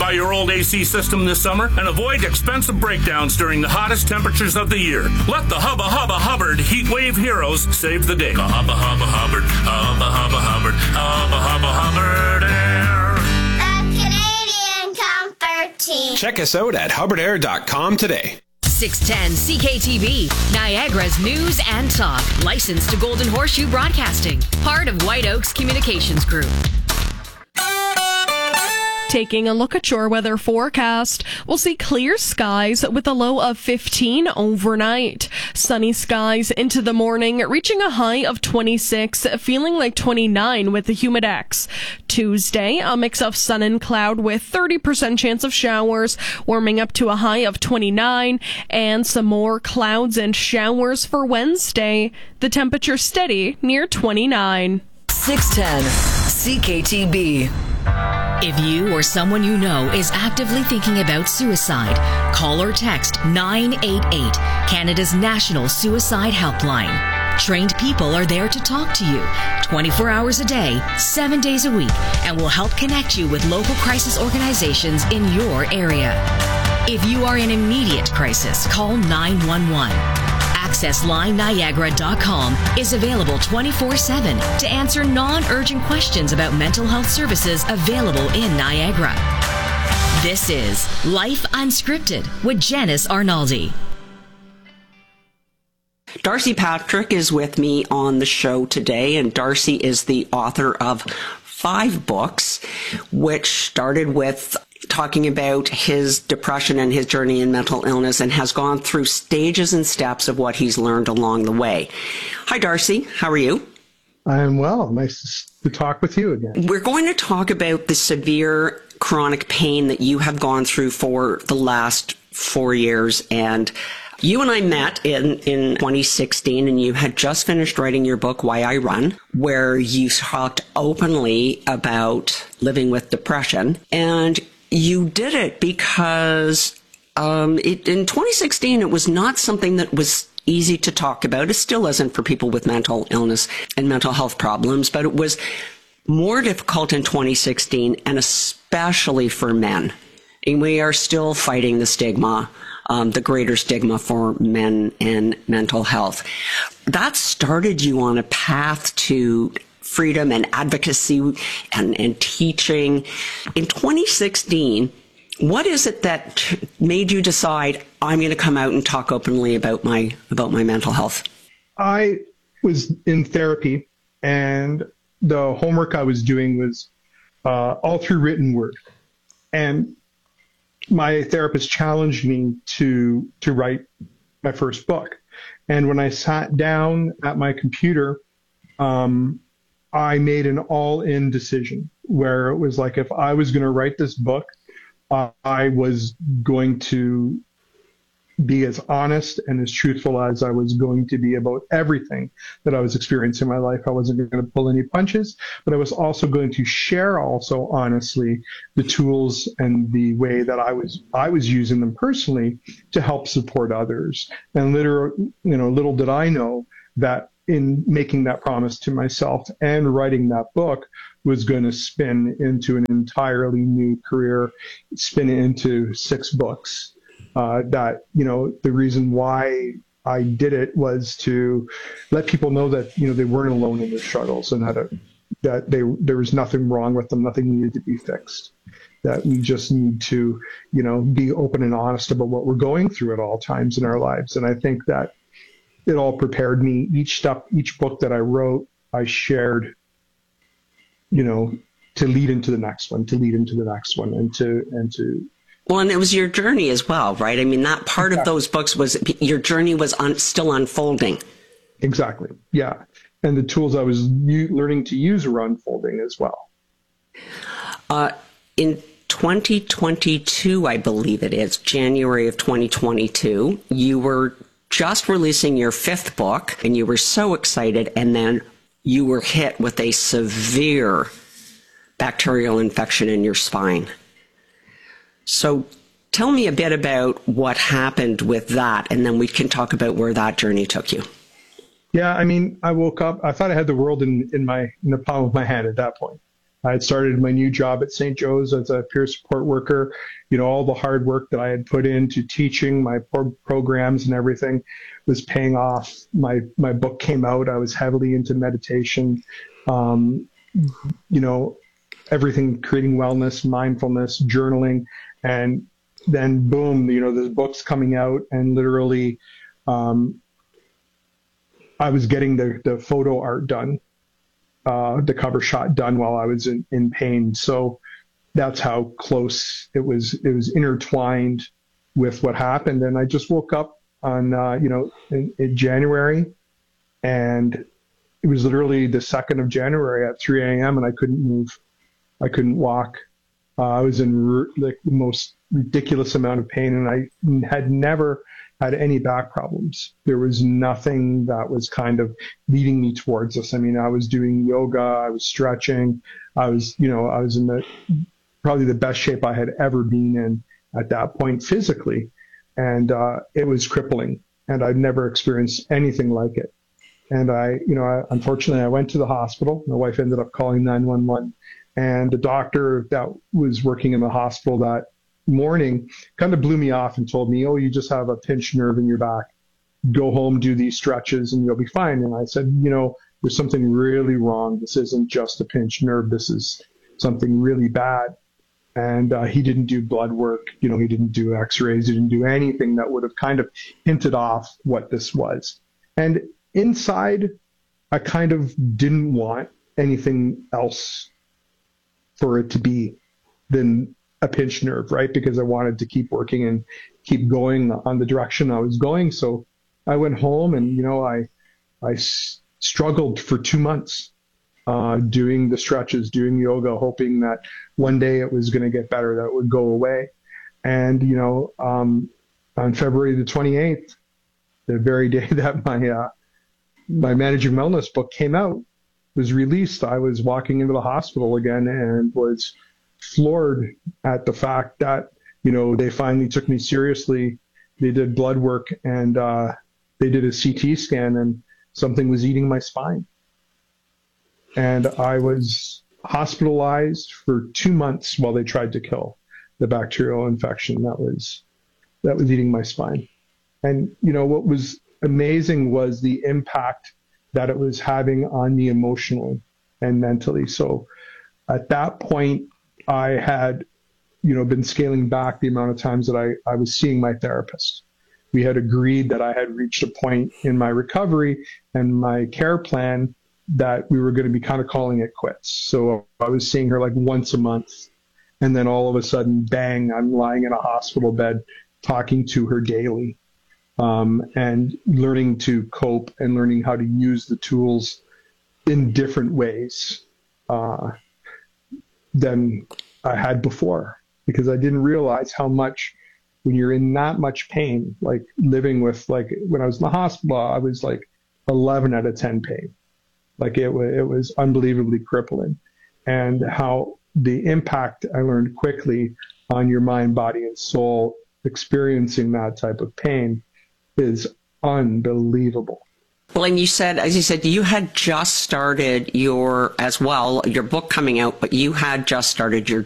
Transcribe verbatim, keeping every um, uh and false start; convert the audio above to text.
Try your old A C system this summer and avoid expensive breakdowns during the hottest temperatures of the year. Let the Hubba Hubba Hubbard Heat Wave Heroes save the day. Hubba Hubba Hubbard, Hubba Hubba Hubbard, Hubba Hubba Hubbard Air. The Canadian Comfort Team. Check us out at hubbard air dot com today. six ten C K T V, Niagara's news and talk. Licensed to Golden Horseshoe Broadcasting. Part of White Oaks Communications Group. Taking a look at your weather forecast, we'll see clear skies with a low of fifteen overnight. Sunny skies into the morning, reaching a high of twenty-six, feeling like twenty-nine with the humidex. Tuesday, a mix of sun and cloud with thirty percent chance of showers, warming up to a high of twenty-nine, and some more clouds and showers for Wednesday. The temperature steady near twenty-nine. six ten C K T B. If you or someone you know is actively thinking about suicide, call or text nine eight eight, Canada's national suicide helpline. Trained people are there to talk to you twenty-four hours a day, seven days a week, and will help connect you with local crisis organizations in your area. If you are in immediate crisis, call nine one one. access line niagara dot com is available twenty-four seven to answer non-urgent questions about mental health services available in Niagara. This is Life Unscripted with Janice Arnaldi. Darcy Patrick is with me on the show today, and Darcy is the author of five books, which started with talking about his depression and his journey in mental illness and has gone through stages and steps of what he's learned along the way. Hi, Darcy. How are you? I am well. Nice to talk with you again. We're going to talk about the severe chronic pain that you have gone through for the last four years. And you and I met in, in twenty sixteen, and you had just finished writing your book, Why I Run, where you talked openly about living with depression. And you did it because um, it, in twenty sixteen, it was not something that was easy to talk about. It still isn't for people with mental illness and mental health problems, but it was more difficult in twenty sixteen, and especially for men. And we are still fighting the stigma, um, the greater stigma for men and mental health. That started you on a path to freedom and advocacy and, and teaching. In twenty sixteen, what is it that made you decide, I'm going to come out and talk openly about my about my mental health? I was in therapy, and the homework I was doing was uh, all through written word. And my therapist challenged me to to write my first book. And when I sat down at my computer, um, I made an all-in decision where it was like, if I was going to write this book, uh, I was going to be as honest and as truthful as I was going to be about everything that I was experiencing in my life. I wasn't going to pull any punches, but I was also going to share also honestly the tools and the way that I was I was using them personally to help support others. And literally, you know, little did I know that in making that promise to myself and writing that book was going to spin into an entirely new career, spin into six books. Uh, that, you know, the reason why I did it was to let people know that, you know, they weren't alone in their struggles, and that, that they, there was nothing wrong with them, nothing needed to be fixed. That we just need to, you know, be open and honest about what we're going through at all times in our lives. And I think that it all prepared me. Each step, each book that I wrote, I shared, you know, to lead into the next one, to lead into the next one, and to, and to, Well, and it was your journey as well, right? I mean, that part of those books was, your journey was un, still unfolding. Exactly. Yeah. And the tools I was u- learning to use were unfolding as well. Uh, in twenty twenty-two, I believe it is, January of twenty twenty-two, you were just releasing your fifth book, and you were so excited, and then you were hit with a severe bacterial infection in your spine. So tell me a bit about what happened with that, and then we can talk about where that journey took you. Yeah, I mean, I woke up, I thought I had the world in, in my in the palm of my hand at that point. I had started my new job at Saint Joe's as a peer support worker. You know, all the hard work that I had put into teaching my pro- programs and everything was paying off. My my book came out. I was heavily into meditation, um, you know, everything, creating wellness, mindfulness, journaling, and then boom, you know, this book's coming out, and literally, um, I was getting the the photo art done. Uh, the cover shot done while I was in, in pain. So that's how close it was. It was intertwined with what happened. And I just woke up on, uh, you know, in, in January, and it was literally the second of January at three a.m. and I couldn't move. I couldn't walk. Uh, I was in r- like the most ridiculous amount of pain, and I had never had any back problems. There was nothing that was kind of leading me towards this. I mean, I was doing yoga, I was stretching, I was, you know, I was in the probably the best shape I had ever been in at that point physically. And uh, it was crippling, and I'd never experienced anything like it. And I, you know, I, unfortunately, I went to the hospital. My wife ended up calling nine one one, and the doctor that was working in the hospital that morning kind of blew me off and told me, oh, you just have a pinched nerve in your back. Go home, do these stretches, and you'll be fine. And I said, you know, there's something really wrong. This isn't just a pinched nerve. This is something really bad. And uh, he didn't do blood work. You know, he didn't do x-rays. He didn't do anything that would have kind of hinted off what this was. And inside, I kind of didn't want anything else for it to be than a pinched nerve, right? Because I wanted to keep working and keep going on the direction I was going. So I went home, and, you know, I, I s- struggled for two months, uh, doing the stretches, doing yoga, hoping that one day it was going to get better, that it would go away. And, you know, um, on February the twenty-eighth, the very day that my, uh, my Managing Wellness book came out, was released, I was walking into the hospital again and was floored at the fact that, you know, they finally took me seriously. They did blood work, and uh, they did a C T scan, and something was eating my spine. And I was hospitalized for two months while they tried to kill the bacterial infection that was that was eating my spine. And, you know, what was amazing was the impact that it was having on me emotionally and mentally. So at that point, I had, you know, been scaling back the amount of times that I, I was seeing my therapist. We had agreed that I had reached a point in my recovery and my care plan that we were going to be kind of calling it quits. So I was seeing her like once a month. And then all of a sudden, bang, I'm lying in a hospital bed talking to her daily, um, and learning to cope and learning how to use the tools in different ways. Uh, than I had before, because I didn't realize how much, when you're in that much pain, like living with, like when I was in the hospital, I was like eleven out of ten pain. Like it was, it was unbelievably crippling. And how the impact I learned quickly on your mind, body, and soul experiencing that type of pain is unbelievable. Well, and you said, as you said, you had just started your, as well, your book coming out, but you had just started your